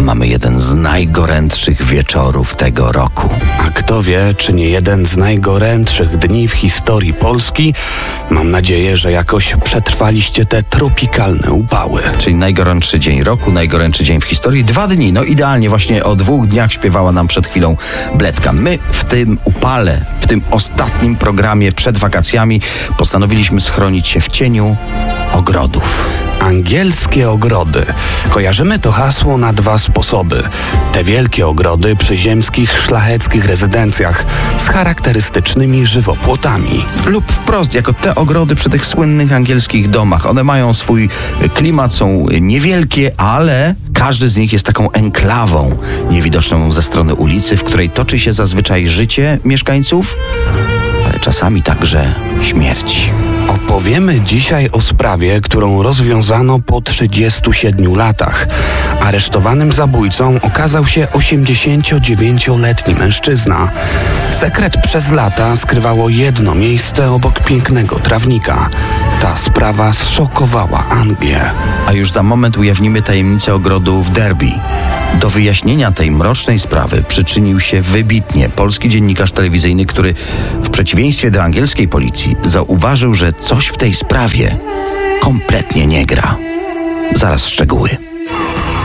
mamy jeden z najgorętszych wieczorów tego roku. A kto wie, czy nie jeden z najgorętszych dni w historii Polski? Mam nadzieję, że jakoś przetrwaliście te tropikalne upały. Czyli najgorętszy dzień roku, najgorętszy dzień w historii. 2 dni, no idealnie, właśnie o 2 dniach śpiewała nam przed chwilą Bledka. My w tym upale, w tym ostatnim programie przed wakacjami postanowiliśmy schronić się w cieniu ogrodów. Angielskie ogrody. Kojarzymy to hasło na 2 sposoby. Te wielkie ogrody przy ziemskich, szlacheckich rezydencjach z charakterystycznymi żywopłotami. Lub wprost, jako te ogrody przy tych słynnych angielskich domach. One mają swój klimat, są niewielkie, ale każdy z nich jest taką enklawą niewidoczną ze strony ulicy, w której toczy się zazwyczaj życie mieszkańców, ale czasami także śmierć. Opowiemy dzisiaj o sprawie, którą rozwiązano po 37 latach. Aresztowanym zabójcą okazał się 89-letni mężczyzna. Sekret przez lata skrywało jedno miejsce obok pięknego trawnika. Ta sprawa zszokowała Anglię. A już za moment ujawnimy tajemnicę ogrodu w Derby. Do wyjaśnienia tej mrocznej sprawy przyczynił się wybitnie polski dziennikarz telewizyjny, który w przeciwieństwie do angielskiej policji zauważył, że coś w tej sprawie kompletnie nie gra. Zaraz szczegóły.